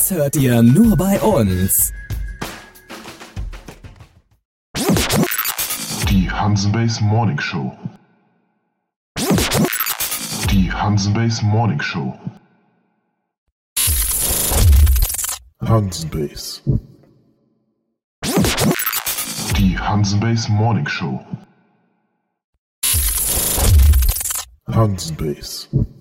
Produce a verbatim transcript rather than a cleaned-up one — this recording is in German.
Das hört ihr nur bei uns. Die Hansenbase Morning Show. Die Hansenbase Morning Show. Hansenbase. Die Hansenbase Morning Show. Hansenbase.